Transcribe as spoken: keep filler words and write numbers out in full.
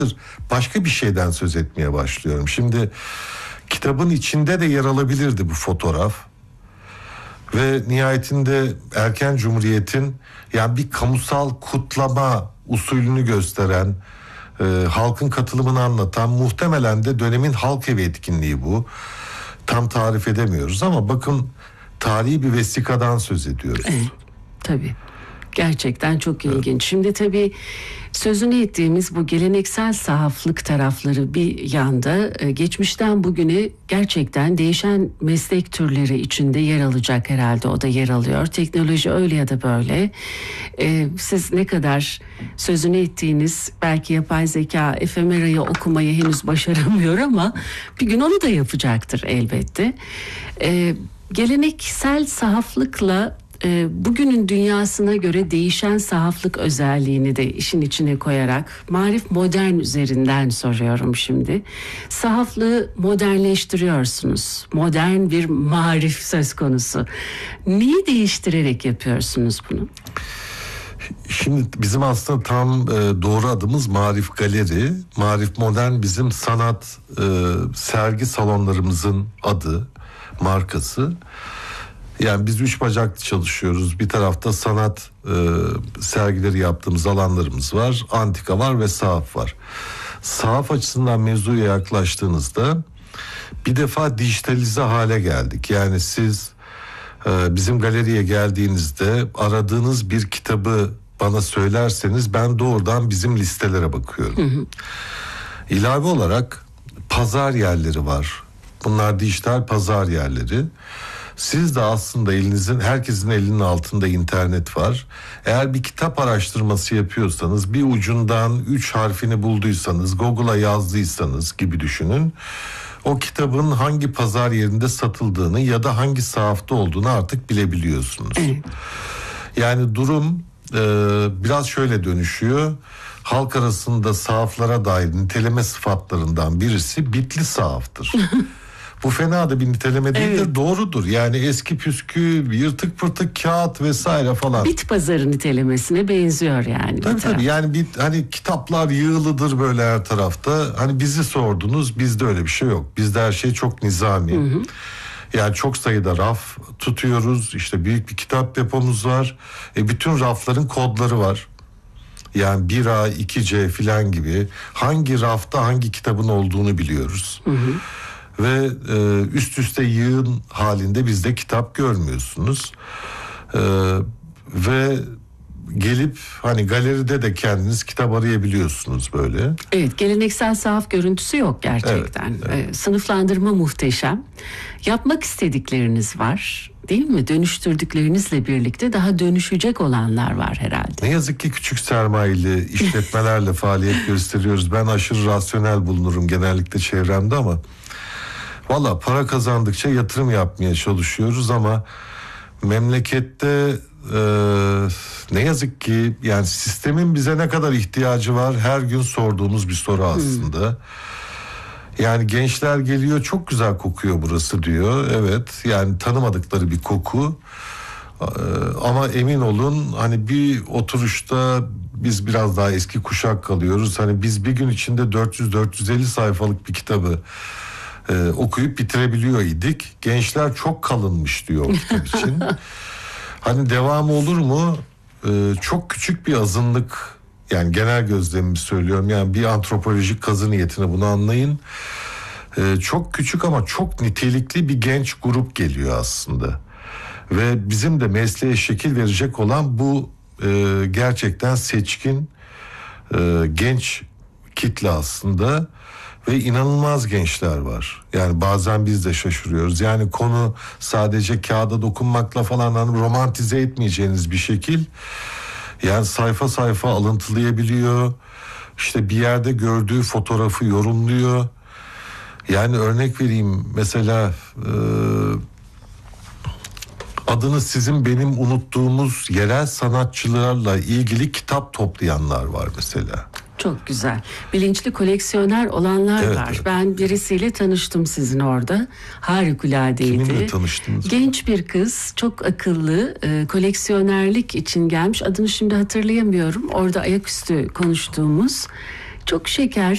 başka bir şeyden söz etmeye başlıyorum. Şimdi kitabın içinde de yer alabilirdi bu fotoğraf. Ve nihayetinde erken cumhuriyetin yani bir kamusal kutlama usulünü gösteren, e, halkın katılımını anlatan, muhtemelen de dönemin halk evi etkinliği bu. Tam tarif edemiyoruz ama bakın, tarihi bir vesikadan söz ediyoruz. Evet, tabii. Gerçekten çok ilginç. Şimdi tabii sözünü ettiğimiz bu geleneksel sahaflık tarafları bir yanda, geçmişten bugüne gerçekten değişen meslek türleri içinde yer alacak herhalde. O da yer alıyor. Teknoloji öyle ya da böyle. Ee, siz ne kadar sözünü ettiğiniz belki yapay zeka efemerayı okumayı henüz başaramıyor ama bir gün onu da yapacaktır elbette. Ee, geleneksel sahaflıkla E, bugünün dünyasına göre değişen sahaflık özelliğini de işin içine koyarak Marif Modern üzerinden soruyorum şimdi. Sahaflığı modernleştiriyorsunuz. Modern bir marif söz konusu. Neyi değiştirerek yapıyorsunuz bunu? Şimdi bizim aslında tam e, doğru adımız Marif Galeri. Marif Modern bizim sanat e, sergi salonlarımızın adı, markası. Yani biz üç bacaklı çalışıyoruz. Bir tarafta sanat e, sergileri yaptığımız alanlarımız var. Antika var ve sahaf var. Sahaf açısından mevzuya yaklaştığınızda bir defa dijitalize hale geldik. Yani siz e, bizim galeriye geldiğinizde aradığınız bir kitabı bana söylerseniz ben doğrudan bizim listelere bakıyorum. Hı hı. İlave olarak pazar yerleri var. Bunlar dijital pazar yerleri. Siz de aslında elinizin, herkesin elinin altında internet var. Eğer bir kitap araştırması yapıyorsanız, bir ucundan üç harfini bulduysanız, Google'a yazdıysanız gibi düşünün. O kitabın hangi pazar yerinde satıldığını ya da hangi sahafta olduğunu artık bilebiliyorsunuz. Yani durum e, biraz şöyle dönüşüyor. Halk arasında sahaflara dair niteleme sıfatlarından birisi bitli sahaftır. Bu fena da bir niteleme değildir, evet. Doğrudur. Yani eski püskü, yırtık pırtık kağıt vesaire falan. Bit pazarı nitelemesine benziyor yani. Tabii tabii, yani bir, hani kitaplar yığılıdır böyle her tarafta. Hani bizi sordunuz, bizde öyle bir şey yok. Bizde her şey çok nizami. Hı hı. Yani çok sayıda raf tutuyoruz. İşte büyük bir kitap depomuz var. E bütün rafların kodları var. Yani bir A, iki C filan gibi. Hangi rafta hangi kitabın olduğunu biliyoruz. Hı hı. Ve e, üst üste yığın halinde bizde kitap görmüyorsunuz. E, ve gelip hani galeride de kendiniz kitap arayabiliyorsunuz böyle. Evet, geleneksel sahaf görüntüsü yok gerçekten. Evet, evet. E, sınıflandırma muhteşem. Yapmak istedikleriniz var, değil mi? Dönüştürdüklerinizle birlikte daha dönüşecek olanlar var herhalde. Ne yazık ki küçük sermayeli işletmelerle faaliyet gösteriyoruz. Ben aşırı rasyonel bulunurum genellikle çevremde ama valla para kazandıkça yatırım yapmaya çalışıyoruz ama memlekette e, ne yazık ki yani sistemin bize ne kadar ihtiyacı var her gün sorduğumuz bir soru aslında. Hmm. Yani gençler geliyor, çok güzel kokuyor burası diyor. Evet, yani tanımadıkları bir koku. Ee, ama emin olun hani bir oturuşta biz biraz daha eski kuşak kalıyoruz. Hani biz bir gün içinde dört yüz dört yüz elli sayfalık bir kitabı e, okuyup bitirebiliyor idik. Gençler çok kalınmış diyor o kitap için. Hani devamı olur mu? Ee, çok küçük bir azınlık. Yani genel gözlemimi söylüyorum. Yani bir antropolojik kazı niyetine bunu anlayın. Ee, çok küçük ama çok nitelikli bir genç grup geliyor aslında. Ve bizim de mesleğe şekil verecek olan bu e, gerçekten seçkin e, genç kitle aslında. Ve inanılmaz gençler var. Yani bazen biz de şaşırıyoruz. Yani konu sadece kağıda dokunmakla falan hani romantize etmeyeceğiniz bir şekil. Yani sayfa sayfa alıntılayabiliyor. İşte bir yerde gördüğü fotoğrafı yorumluyor. Yani örnek vereyim, mesela e, adını sizin benim unuttuğumuz yerel sanatçılarla ilgili kitap toplayanlar var mesela. Çok güzel. Bilinçli koleksiyoner olanlar evet, var. Evet. Ben birisiyle tanıştım sizin orada. Harikuladeydi. Kiminle tanıştınız? Genç bir kız, çok akıllı, e, koleksiyonerlik için gelmiş. Adını şimdi hatırlayamıyorum. Orada ayaküstü konuştuğumuz. Çok şeker.